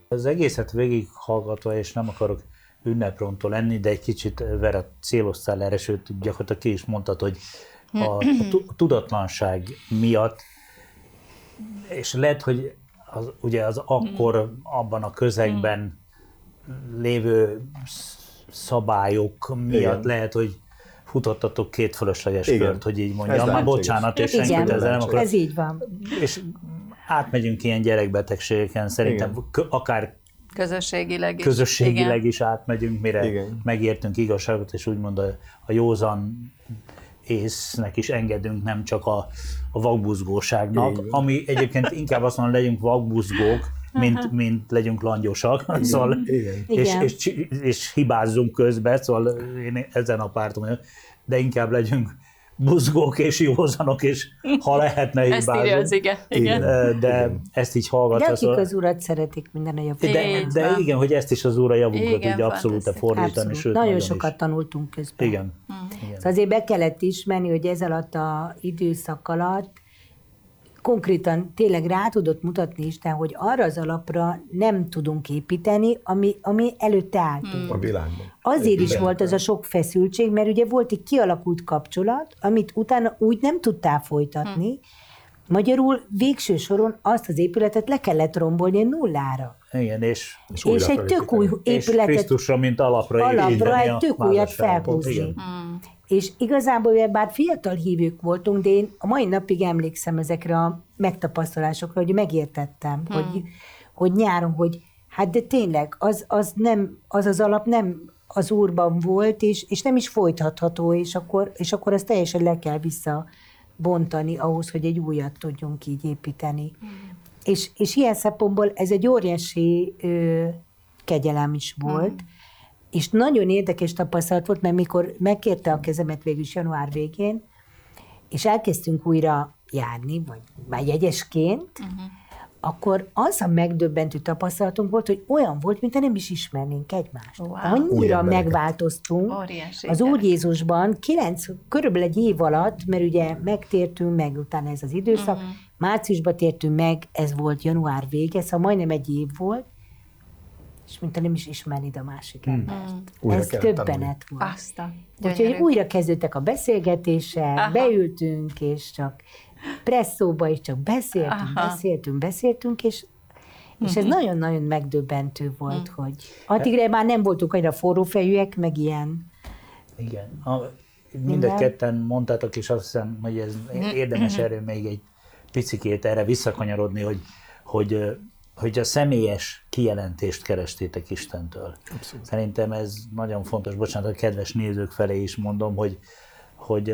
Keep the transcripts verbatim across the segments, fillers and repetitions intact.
Az egészet végighallgatva, és nem akarok ünneprontól lenni, de egy kicsit Vera céloztál erre, sőt, gyakorlatilag ki is mondtad, hogy a, a tudatlanság miatt, és lehet, hogy az, ugye az akkor abban a közegben lévő szabályok miatt igen. lehet, hogy futottatok két fölösleges igen. kört, hogy így mondjam. Már bocsánat, és senki ezzel nem akar. Ez így van. És átmegyünk ilyen gyerekbetegségeken, szerintem igen. akár közösségileg is, közösségileg is átmegyünk, mire igen. megértünk igazságot, és úgymond a, a józan észnek is engedünk, nem csak a, a vakbuzgóságnak, igen. ami egyébként inkább azt mondom, legyünk vakbuzgók, mint, mint legyünk langyosak, igen. Szóval, igen. És, és, és, és hibázzunk közben, szóval én ezen a párton vagyok, de inkább legyünk buzgók és józanok, és ha lehetne hibázunk. Ezt írja az ige. Igen. De igen. ezt így hallgatva. De akik szóval... az urat szeretik, minden a jobbot. De, de igen, hogy ezt is az úr a javunkra tudja abszolút fordítani. Abszolút. Sőt, nagyon, nagyon sokat is. Tanultunk közben. Igen. Hmm. igen. Szóval azért be kellett ismerni, hogy ez alatt az időszak alatt konkrétan tényleg rá tudott mutatni Isten, hogy arra az alapra nem tudunk építeni, ami, ami előtte álltunk. A világban. Azért is volt az a sok feszültség, mert ugye volt egy kialakult kapcsolat, amit utána úgy nem tudtál folytatni. Hmm. Magyarul végső soron azt az épületet le kellett rombolni nullára. Igen, és, és, és egy tök új épületet. És Krisztusra, mint alapra. Alapra egy tök újat felhúzni. Hmm. És igazából, bár fiatal hívők voltunk, de én a mai napig emlékszem ezekre a megtapasztalásokra, hogy megértettem, hmm. hogy, hogy nyáron, hogy hát de tényleg az az, nem, az, az alap nem az Úrban volt, és, és nem is folytatható, és akkor, és akkor ezt teljesen le kell visszabontani ahhoz, hogy egy újat tudjunk így építeni. Hmm. És, és ilyen szempontból ez egy óriási ö, kegyelem is volt, hmm. és nagyon érdekes tapasztalat volt, mert mikor megkérte a kezemet végül is január végén, és elkezdtünk újra járni, vagy már jegyesként, uh-huh. akkor az a megdöbbentő tapasztalatunk volt, hogy olyan volt, mintha nem is ismernénk egymást. Wow. Annyira megváltoztunk. Óriási az Úr Jézusban, kilenc, körülbelül egy év alatt, mert ugye megtértünk meg, utána ez az időszak, uh-huh. márciusban tértünk meg, ez volt január vége, szóval majdnem egy év volt, és mintha nem is ismernéd a másik embert. Hmm. Ez többenet volt. Aztán. Úgyhogy újra kezdődtek a beszélgetések, aha. beültünk, és csak presszóba is csak beszéltünk, aha. beszéltünk, beszéltünk, és, és uh-huh. ez nagyon-nagyon megdöbbentő volt, uh-huh. hogy addigra már nem voltunk annyira forrófejűek, meg ilyen. Igen. A, mindet ketten mondtátok, és azt hiszem, hogy ez érdemes erről még egy picikét erre visszakanyarodni, hogy, hogy hogy a személyes kijelentést kerestétek Istentől. Abszolút. Szerintem ez nagyon fontos. Bocsánat, a kedves nézők felé is mondom, hogy, hogy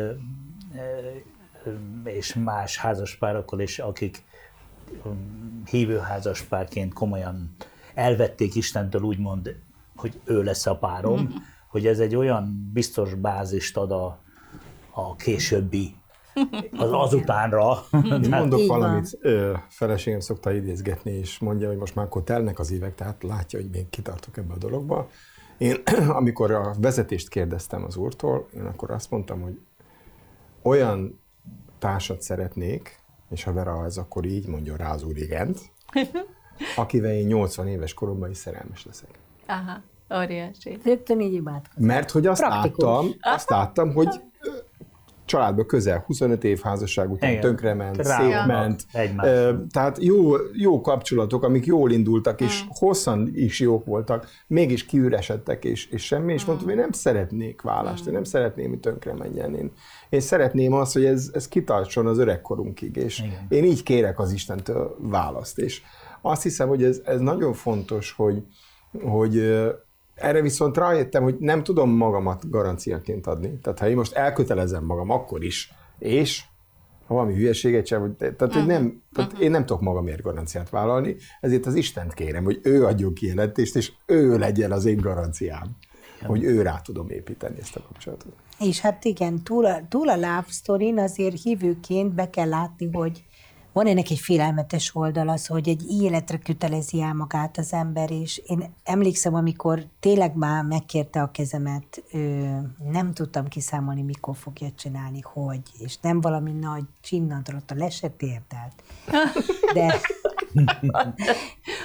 és más házaspárokkal is, akik hívő házaspárként komolyan elvették Istentől, úgymond, hogy ő lesz a párom, mm-hmm. hogy ez egy olyan biztos bázist ad a, a későbbi az azutánra. Mondok valamit, feleségem szokta idézgetni, és mondja, hogy most már akkor telnek az évek, tehát látja, hogy még kitartok ebbe a dologba. Én, amikor a vezetést kérdeztem az Úrtól, én akkor azt mondtam, hogy olyan társat szeretnék, és ha Vera ez akkor így mondja rá az Úr igent, akivel én nyolcvan éves koromban is szerelmes leszek. Aha, óriási. Rögtön így imádkozom. Mert hogy azt Praktikus. láttam, azt láttam, hogy családban közel huszonöt év házasság után igen. tönkrement, szétment, tehát jó, jó kapcsolatok, amik jól indultak, és mm. hosszan is jók voltak, mégis kiüresedtek, és, és semmi, és mm. mondtam, hogy nem szeretnék válást, mm. én nem szeretném, hogy tönkre menjen. Én, én szeretném azt, hogy ez, ez kitartson az öregkorunkig, és igen. én így kérek az Istentől választ, és azt hiszem, hogy ez, ez nagyon fontos, hogy, hogy erre viszont rájöttem, hogy nem tudom magamat garanciaként adni. Tehát ha én most elkötelezem magam, akkor is, és ha valami hülyeséget sem, tehát uh-huh. hogy nem, tehát uh-huh. én nem tudok magamért garanciát vállalni, ezért az Istent kérem, hogy ő adjon kijelentést, és ő legyen az én garanciám, igen. hogy ő rá tudom építeni ezt a kapcsolatot. És hát igen, túl a, túl a love story-n azért hívőként be kell látni, hogy van ennek egy félelmetes oldal az, hogy egy életre kötelezi el magát az ember, és én emlékszem, amikor tényleg már megkérte a kezemet, nem tudtam kiszámolni, mikor fogja csinálni, hogy, és nem valami nagy csinnadrota, le se térdelt. De,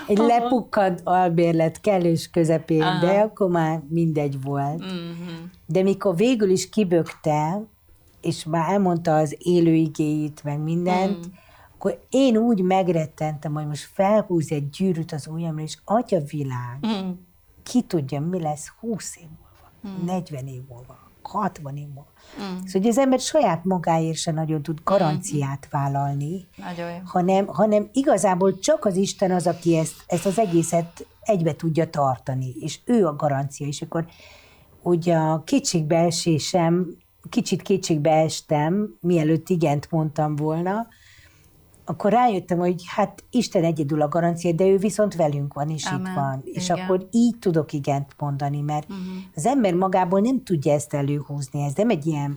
egy lepukkant albérlet kellős közepén, Aha. de akkor már mindegy volt. Mhm. De mikor végül is kibökte, és már elmondta az élő igéit, meg mindent, Mm. akkor én úgy megrettentem, hogy most felhúzja egy gyűrűt az ujjamra, és atya világ, Mm. ki tudja, mi lesz húsz év múlva, negyven év múlva, hatvan év múlva. Mm. Szóval hogy az ember saját magáért se nagyon tud garanciát vállalni, Nagyon jó. hanem, hanem igazából csak az Isten az, aki ezt, ezt az egészet egybe tudja tartani, és ő a garancia. És akkor ugye a kétségbeesésem, kicsit kétségbe estem, mielőtt igent mondtam volna, akkor rájöttem, hogy hát Isten egyedül a garancia, de ő viszont velünk van, és Amen. itt van. És Igen. akkor így tudok igent mondani, mert Mhm. az ember magából nem tudja ezt előhúzni, ez nem egy ilyen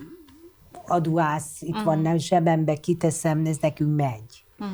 aduász, itt van, nem zsebembe kiteszem, ez nekünk megy. Mhm.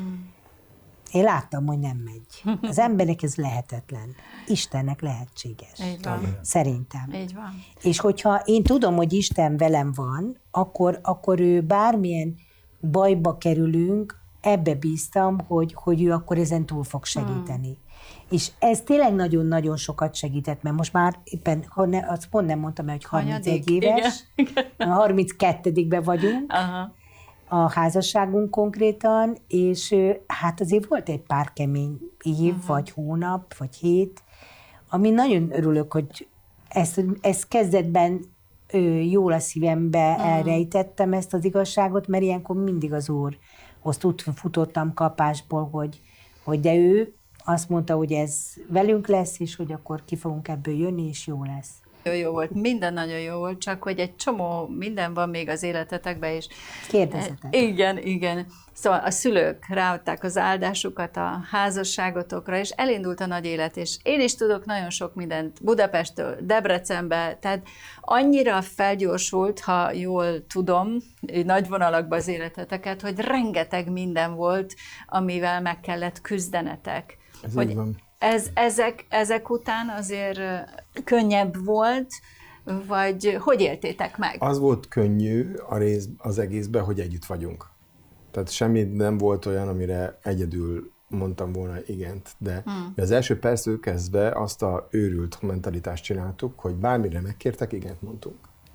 Én láttam, hogy nem megy. Az embernek ez lehetetlen. Istennek lehetséges. Így van. Szerintem. Így van. És hogyha én tudom, hogy Isten velem van, akkor, akkor ő bármilyen bajba kerülünk, ebbe bíztam, hogy, hogy ő akkor ezen túl fog segíteni. Hmm. És ez tényleg nagyon-nagyon sokat segített, mert most már éppen, ha ne, azt pont nem mondtam el, hogy harmincegy Hanyadik? éves, Igen. a harminckettedikben vagyunk, Aha. a házasságunk konkrétan, és ö, hát azért volt egy pár kemény év, uh-huh. vagy hónap, vagy hét, ami nagyon örülök, hogy ezt, ezt kezdetben ö, jól a szívembe uh-huh. elrejtettem ezt az igazságot, mert ilyenkor mindig az Úrhoz tud futottam kapásból, hogy, hogy de ő azt mondta, hogy ez velünk lesz, és hogy akkor ki fogunk ebből jönni, és jó lesz. Nagyon jó volt, minden nagyon jó volt, csak hogy egy csomó minden van még az életetekben is. Kérdezzetek. Igen, igen. Szóval a szülők ráadták az áldásukat a házasságotokra, és elindult a nagy élet, és én is tudok nagyon sok mindent Budapesttől Debrecenbe, tehát annyira felgyorsult, ha jól tudom, nagy vonalakban az életeteket, hogy rengeteg minden volt, amivel meg kellett küzdenetek. Ez hogy így van. Ez, ezek, ezek után azért könnyebb volt, vagy hogy éltétek meg? Az volt könnyű a rész, az egészben, hogy együtt vagyunk. Tehát semmi nem volt olyan, amire egyedül mondtam volna igent, de hmm. az első perctől kezdve azt a őrült mentalitást csináltuk, hogy bármire megkértek, igent mondtunk.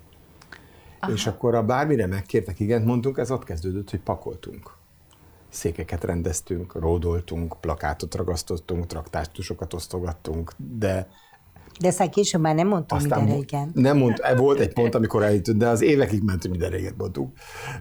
Aha. És akkor a bármire megkértek, igent mondtunk, ez ott kezdődött, hogy pakoltunk. Székeket rendeztünk, ródoltunk, plakátot ragasztottunk, traktátusokat osztogattunk, de De aztán később már nem mondtam mindenre igen. Nem mond, volt egy pont, amikor eljutott, de az évekig mentünk, mindenre igen mondtuk.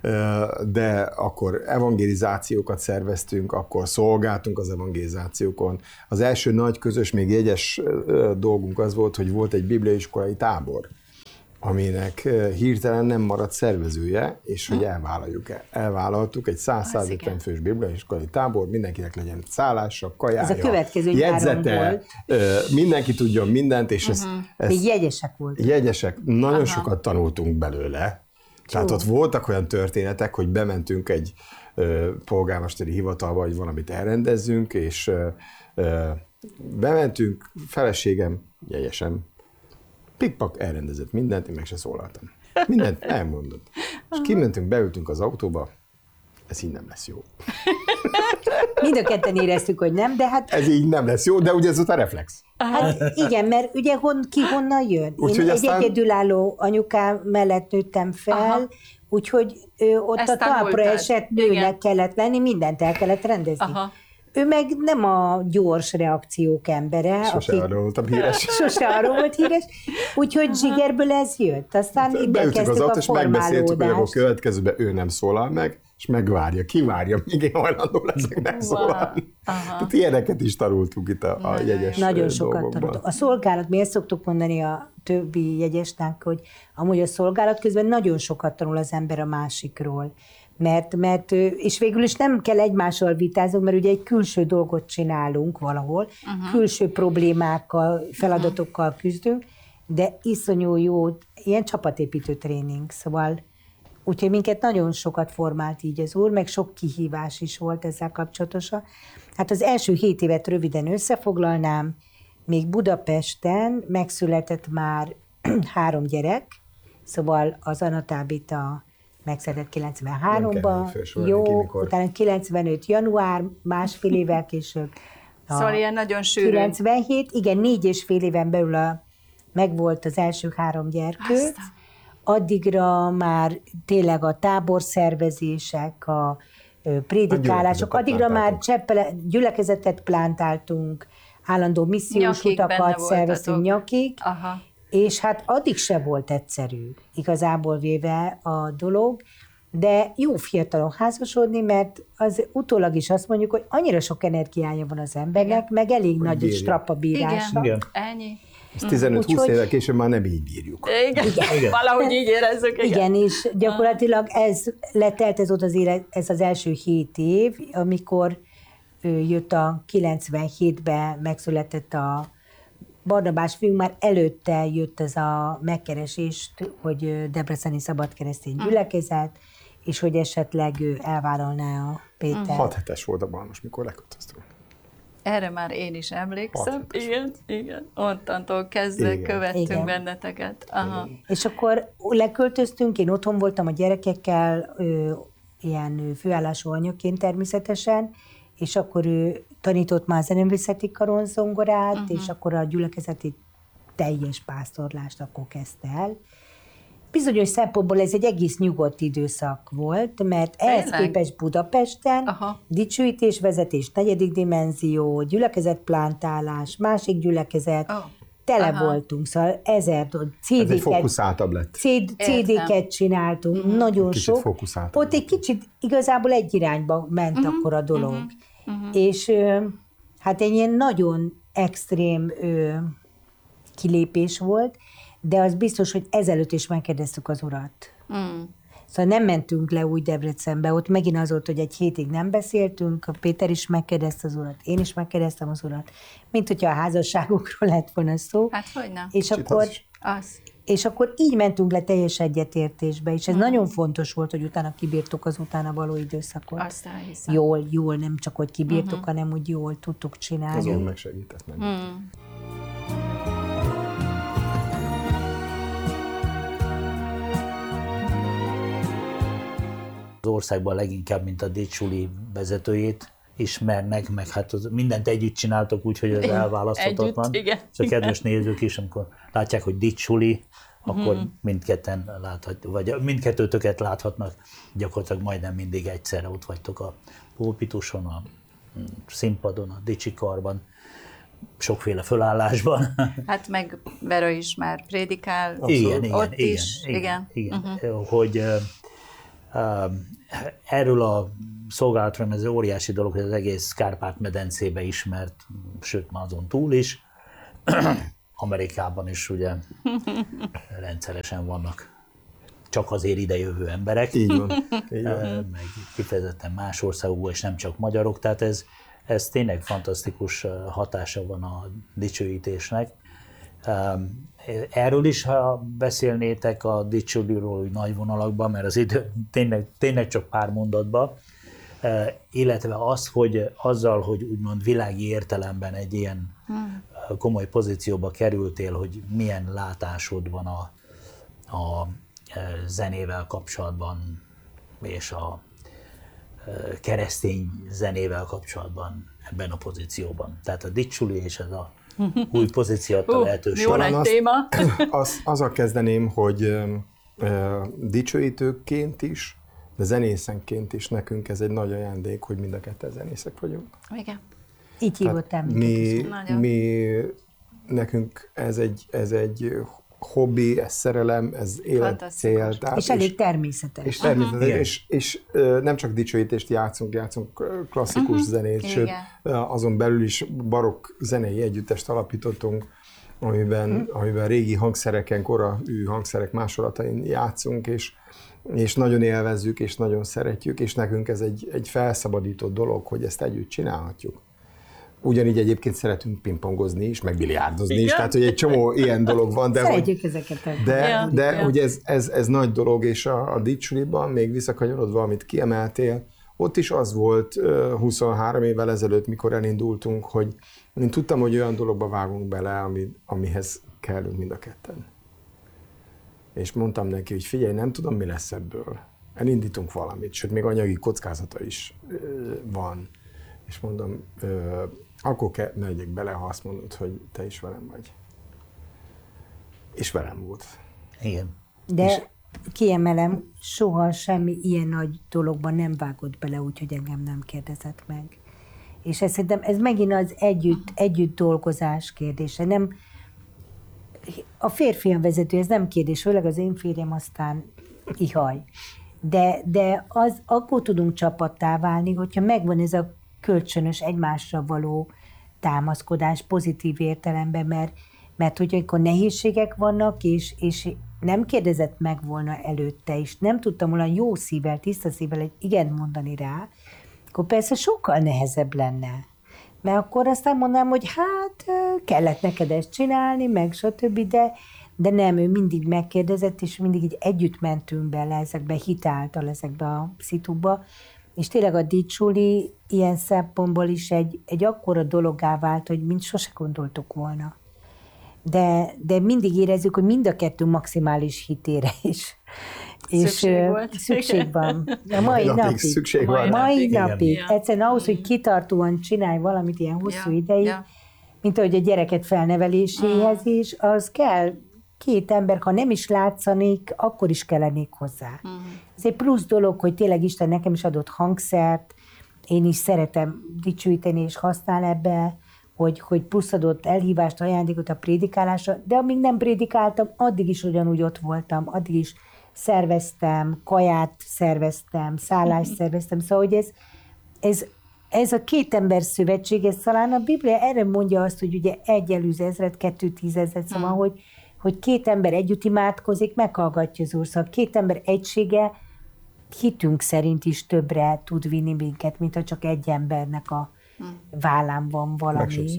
De akkor evangelizációkat szerveztünk, akkor szolgáltunk az evangelizációkon. Az első nagy közös, még jegyes dolgunk az volt, hogy volt egy bibliaiskolai tábor, aminek hirtelen nem maradt szervezője, és hogy elvállaljuk el. Elvállaltuk egy száz-száz ötven fős bibliaiskolai tábor, mindenkinek legyen szállása, kajája, Ez a következő jegyzete, mindenki tudjon mindent, és uh-huh. ez, ez Még jegyesek voltak. Jegyesek, nagyon Aha. sokat tanultunk belőle. Tehát ott voltak olyan történetek, hogy bementünk egy ö, polgármesteri hivatalba, hogy valamit elrendezzünk, és ö, ö, bementünk, feleségem, jegyesem, pikpak elrendezett mindent, én meg se szólaltam. Mindent elmondott. És kimentünk, beültünk az autóba, ez így nem lesz jó. Mind a ketten éreztük, hogy nem, de hát, Ez így nem lesz jó, de ugye ez ott a reflex. hát igen, mert ugye hon, ki honnan jön? Úgy, Én hogy egy aztán- egyedülálló anyukám mellett nőttem fel, Aha. úgyhogy ő, ott Ezt a talpra tanultad. esett nőnek Igen. kellett lenni, mindent el kellett rendezni. Aha. Ő meg nem a gyors reakciók embere. Sose aki- arról voltam híres. Sose arról volt híres. Úgyhogy zsigerből ez jött. Aztán ide Beültünk az kezdtük autó, a és megbeszéltük, hogy akkor formálódást. következőben ő nem szólal meg, és megvárja, kivárja, míg én hajlandó leszek megszólalni. Aha. Tehát ilyeneket is tanultunk itt a, a jegyes Nagyon sokat dolgokban. tanultunk. A szolgálat, mi ezt szoktuk mondani a többi jegyesnek, hogy amúgy a szolgálat közben nagyon sokat tanul az ember a másikról. Mert, mert, és végül is nem kell egymással vitáznunk, mert ugye egy külső dolgot csinálunk valahol, uh-huh. külső problémákkal, feladatokkal küzdünk, de iszonyú jó, ilyen csapatépítő tréning, szóval úgyhogy minket nagyon sokat formált így az Úr, meg sok kihívás is volt ezzel kapcsolatosan. Hát az első hét évet röviden összefoglalnám, még Budapesten megszületett már három gyerek, szóval az Anatábita megszületett kilencvenháromban, Nem kell felsorolni ki, jó, mikor. utána kilencvenöt január, másfél évvel később, Szóval ilyen nagyon sűrű. kilencvenhét, igen, négy és fél éven belül a, megvolt az első három gyerkőc. Aztán. Addigra már tényleg a táborszervezések, a prédikálások, addigra már cseppele, gyülekezetet plántáltunk, állandó missziós Nyakig utakat szerveztünk nyakig, Aha. és hát addig se volt egyszerű igazából véve a dolog, de jó fiatalon házasodni, mert az utólag is azt mondjuk, hogy annyira sok energiája van az embernek, meg elég nagy bírja. strappa bírása. Igen, ennyi. Ezt tizenöt-húsz Úgyhogy- évvel később már nem így bírjuk. Igen, igen. Valahogy így érezzük. Igen. Igen, és gyakorlatilag ez letelt, ez volt az, élet, ez az első hét év, amikor ő, jött a kilencvenhétben, megszületett a Barnabás fiú, már előtte jött ez a megkeresést, hogy Debreceni Szabadkeresztény gyülekezet, és hogy esetleg ő elvállalná a Péter. Hat hetes volt a Balmas, mikor leköltöztünk. Erre már én is emlékszem. Hat. Igen, igen. Onnantól kezdve Igen. követtünk Igen. benneteket. Aha. És akkor leköltöztünk, én otthon voltam a gyerekekkel, ö, ilyen ö, főállású anyaként természetesen, és akkor ő tanított már zeneművészeti karon zongorát, uh-huh. és akkor a gyülekezeti teljes pásztorlást akkor kezdte el. Bizonyos szempontból ez egy egész nyugodt időszak volt, mert ehhez Tényleg? képest Budapesten Aha. dicsőítésvezetés, negyedik dimenzió, gyülekezetplántálás, másik gyülekezet, Oh. tele Aha. voltunk, szóval ezer Ez egy cé dé-ket, fókuszáltabb lett. cé dé-ket csináltunk, mm. nagyon Kicsit sok. fókuszáltabb. Ott egy kicsit igazából egy irányba ment mm-hmm. akkor a dolog. Mm-hmm. És ö, hát egy ilyen nagyon extrém ö, kilépés volt, de az biztos, hogy ezelőtt is megkérdeztük az urat. Mm. Szóval nem mentünk le úgy Debrecenbe, ott megint az volt, hogy egy hétig nem beszéltünk, a Péter is megkérdezte az urat, én is megkérdeztem az urat, mint hogyha a házasságokról lett volna szó. Hát hogyne. És Kicsit akkor, az is. Az. és akkor így mentünk le teljes egyetértésbe, és ez mm. nagyon fontos volt, hogy utána kibírtuk az utána való időszakot. Azt elhiszem. Jól, jól, nem csak, hogy kibírtuk, uh-huh. hanem úgy jól tudtuk csinálni. Azon megsegített meg. Mm. Az országban leginkább, mint a Dicsuli vezetőjét ismernek, meg hát az, mindent együtt csináltok úgy, hogy ez elválaszthatatlan. Együtt, igen, És a kedves nézők is, amikor látják, hogy Dicsuli, akkor hmm. mindketten láthat, vagy mindkettőtöket láthatnak, gyakorlatilag majdnem mindig egyszerre ott vagytok a pulpituson, a színpadon, a dicsikarban, sokféle fölállásban. Hát meg Vera is már prédikál. Igen, igen, ott igen, is. igen, Igen. igen. Uh-huh. Hogy uh, uh, erről a szolgálatról ez óriási dolog, hogy az egész Kárpát-medencébe ismert, sőt már azon túl is. Amerikában is ugye rendszeresen vannak csak azért idejövő emberek. Így van. Így van. Meg kifejezetten más országokból, és nem csak magyarok, tehát ez, ez tényleg fantasztikus hatása van a dicsőítésnek. Erről is, ha beszélnétek a dicsőről úgy nagy vonalakban, mert az idő tényleg, tényleg csak pár mondatban, illetve az, hogy azzal, hogy úgymond világi értelemben egy ilyen komoly pozícióba kerültél, hogy milyen látásod van a, a zenével kapcsolatban, és a keresztény zenével kapcsolatban ebben a pozícióban. Tehát a dicsuli és ez a új pozíció adta uh, lehetőség. Jó nagy téma. Az, azzal kezdeném, hogy uh, dicsőítőként is, de zenészenként is nekünk ez egy nagy ajándék, hogy mind a ketten zenészek vagyunk. Igen. Így hívott el mi, mi, nekünk ez egy, ez egy hobbi, ez szerelem, ez életcél. Tehát és elég természetes. És természetes, uh-huh. és, és uh, nem csak dicsőítést játszunk, játszunk klasszikus uh-huh. zenét, Igen. sőt, azon belül is barokk zenei együttest alapítottunk, amiben, uh-huh. amiben régi hangszereken, korahű hangszerek másolatain játszunk, és, és nagyon élvezzük, és nagyon szeretjük, és nekünk ez egy, egy felszabadított dolog, hogy ezt együtt csinálhatjuk. Ugyanígy egyébként szeretünk pingpongozni is, meg biliárdozni is, tehát hogy egy csomó ilyen dolog van. De Szeretjük hogy, ezeket. De, ja, de ja. hogy ez, ez, ez nagy dolog, és a, a Dicsuliban, még visszakanyarodva, amit kiemeltél, ott is az volt huszonhárom évvel ezelőtt, mikor elindultunk, hogy én tudtam, hogy olyan dologba vágunk bele, ami, amihez kellünk mind a ketten. És mondtam neki, hogy figyelj, nem tudom, mi lesz ebből. Elindítunk valamit, sőt, még anyagi kockázata is van. És mondom, akkor kell, megyek bele, ha azt mondod, hogy te is velem vagy. És velem volt. Igen. De és kiemelem, soha semmi ilyen nagy dologban nem vágott bele, úgyhogy engem nem kérdezett meg. És ez, szerintem ez megint az együtt, együtt dolgozás kérdése. Nem, a férfiam vezető, ez nem kérdés, főleg az én férjem aztán ihaj. De, de az, akkor tudunk csapattá válni, hogyha megvan ez a kölcsönös egymásra való támaszkodás pozitív értelemben, mert, mert hogy amikor nehézségek vannak, és, és nem kérdezett meg volna előtte, és nem tudtam volna jó szívvel, tiszta szívvel egy igent mondani rá, akkor persze sokkal nehezebb lenne. Mert akkor aztán mondanám, hogy hát kellett neked ezt csinálni, meg stb., de, de nem, ő mindig megkérdezett, és mindig így együtt mentünk bele ezekbe, hitáltal ezekbe a szituba, és tényleg a Dicsuli ilyen szempontból is egy, egy akkora dologgá vált, hogy mind sose gondoltuk volna. De, de mindig érezzük, hogy mind a kettő maximális hitére is. Szükség és volt. Szükség van. A mai napig napig. szükség van. Mai napig. napig. Ja. Egyszerűen ahhoz, hogy kitartóan csinálj valamit ilyen hosszú Ja, ideig, ja. mint ahogy a gyereket felneveléséhez Mm. is, az kell két ember, ha nem is látszanék, akkor is kellenék hozzá. Mm. Ez egy plusz dolog, hogy tényleg Isten nekem is adott hangszert, én is szeretem dicsőíteni és használ ebbe, hogy, hogy plusz adott elhívást, ajándékot a prédikálásra, de amíg nem prédikáltam, addig is ugyanúgy ott voltam, addig is szerveztem, kaját szerveztem, szállást szerveztem, szóval hogy ez, ez, ez a két ember szövetség, ez talán a Biblia erre mondja azt, hogy ugye egy előz ezret, kettő tízezret, szóval, hmm. hogy, hogy két ember együtt imádkozik, meghallgatja az Úr, szóval két ember egysége hitünk szerint is többre tud vinni minket, mint ha csak egy embernek a vállán van valami.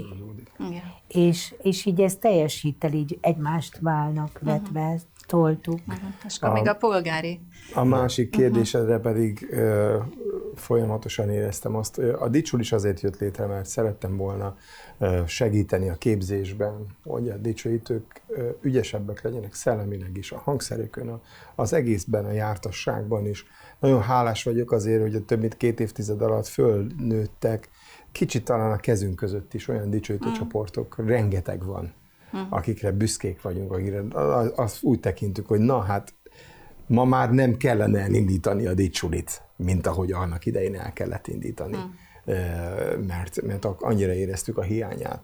És, és így ez teljes hittel így egymást válnak vetve, uh-huh. toltuk. Uh-huh. És akkor a, még a polgári. A másik kérdésedre pedig ö, folyamatosan éreztem azt, a Dicsül is azért jött létre, mert szerettem volna ö, segíteni a képzésben, hogy a dicsőítők ö, ügyesebbek legyenek szellemileg is, a hangszerükön, a, az egészben, a jártasságban is. Nagyon hálás vagyok azért, hogy a több mint két évtized alatt fölnőttek, kicsit talán a kezünk között is olyan dicsőítő mm. csoportok, rengeteg van, mm. akikre büszkék vagyunk, akikre azt úgy tekintünk, hogy na hát ma már nem kellene elindítani a Dicsulit, mint ahogy annak idején el kellett indítani, mm. mert, mert annyira éreztük a hiányát.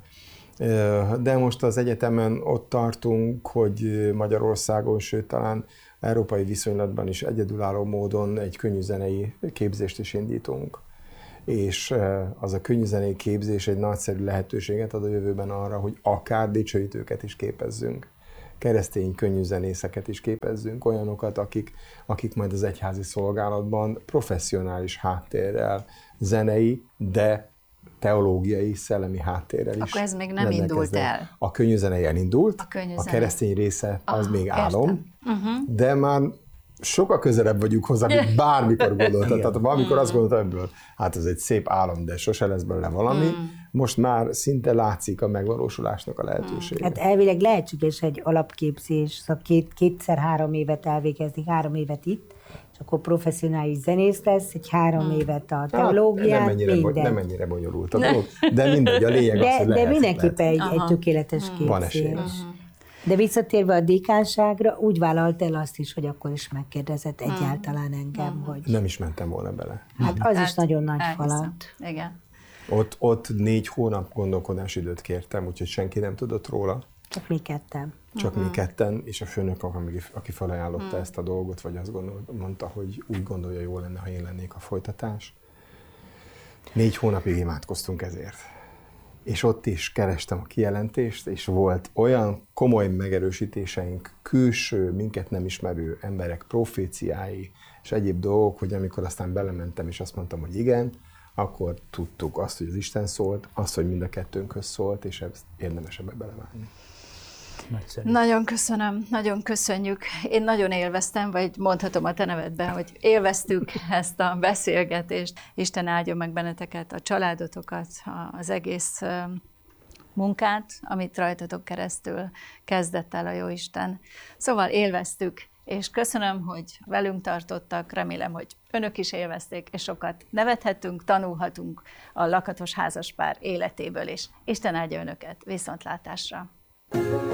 De most az egyetemen ott tartunk, hogy Magyarországon, sőt talán európai viszonylatban is egyedülálló módon egy könnyűzenei képzést is indítunk. És az a könnyűzenei képzés egy nagyszerű lehetőséget ad a jövőben arra, hogy akár dicsőítőket is képezzünk, keresztény könnyűzenészeket is képezzünk, olyanokat, akik, akik majd az egyházi szolgálatban professzionális háttérrel, zenei, de teológiai, szellemi háttérrel is. Akkor ez még nem indult el. A könnyűzenei elindult, a, a keresztény része az ah, még álom, uh-huh. de már sokkal közelebb vagyunk hozzá, mint bármikor gondoltad. Tehát valamikor azt gondoltam ebből, hát ez egy szép álom, de sose lesz belőle valami. Mm. Most már szinte látszik a megvalósulásnak a lehetősége. Hát elvileg lehetséges egy alapképzés, szóval két, kétszer-három évet elvégezni, három évet itt, és akkor professzionális zenész lesz, egy három mm. évet a teológián, hát, nem, ennyire, minden. nem ennyire bonyolult a dolog, de mindegy, a lényeg de, az, hogy De mindenképpen egy, egy tökéletes képzés. Van esély. De visszatérve a dékánságra, úgy vállalt el azt is, hogy akkor is megkérdezett egyáltalán engem, mm. hogy... Nem is mentem volna bele. Hát az hát, is nagyon nagy elhiszem. falat. Igen. Ott, ott négy hónap gondolkodási időt kértem, úgyhogy senki nem tudott róla. Csak mi ketten. Csak uh-huh. mi ketten, és a főnök, aki felajánlotta uh-huh. ezt a dolgot, vagy azt gondol, mondta, hogy úgy gondolja, jó lenne, ha én lennék a folytatás. Négy hónapig imádkoztunk ezért. És ott is kerestem a kijelentést, és volt olyan komoly megerősítéseink, külső, minket nem ismerő emberek proféciái, és egyéb dolgok, hogy amikor aztán belementem, és azt mondtam, hogy igen, akkor tudtuk azt, hogy az Isten szólt, azt, hogy mind a kettőnkhöz szólt, és ezt érdemes ebbe belevágni. Nagyszerű. Nagyon köszönöm, nagyon köszönjük. Én nagyon élveztem, vagy mondhatom a te nevedben, hogy élveztük ezt a beszélgetést. Isten áldjon meg benneteket, a családotokat, az egész munkát, amit rajtatok keresztül kezdett el a Jóisten. Szóval élveztük, és köszönöm, hogy velünk tartottak, remélem, hogy önök is élvezték, és sokat nevethetünk, tanulhatunk a lakatos házaspár életéből is. Isten áldja önöket, viszontlátásra!